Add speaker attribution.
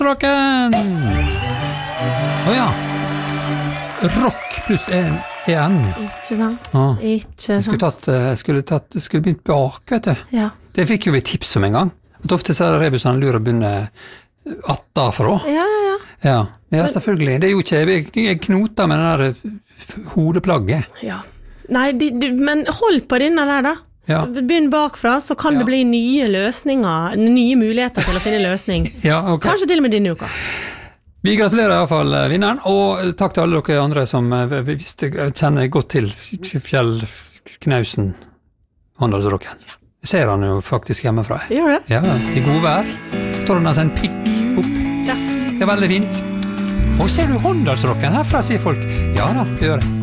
Speaker 1: Håndalsrocken! Åja. Rock pluss en N.
Speaker 2: Ikke sant?
Speaker 1: Ja.
Speaker 2: Ikke sant?
Speaker 1: Skulle begynt bak, vet du.
Speaker 2: Ja.
Speaker 1: Det fikk jo vi tips om en gang. At ofte så er det rebusene lurer å begynne attafra.
Speaker 2: Ja.
Speaker 1: Ja, selvfølgelig. Det er jo ikke jeg knoter med det der hodeplagget.
Speaker 2: Ja. Nei, men hold på denne der da.
Speaker 1: Ja.
Speaker 2: Begynn bakfra, så kan det bli nye løsninger, nye muligheter til å finne løsning.
Speaker 1: Ja, ok.
Speaker 2: Kanskje til og med denne uka.
Speaker 1: Vi gratulerer i hvert fall vinneren, og takk til alle dere andre som kjenner godt til Kjell Knausen, Håndalsrocken. Jeg ser han jo faktisk hjemmefra.
Speaker 2: Gjør det?
Speaker 1: Ja, i god vær. Står han altså en pikk opp.
Speaker 2: Ja.
Speaker 1: Det er veldig fint. Og ser du Håndalsrocken herfra, sier folk. Ja da, det gjør det.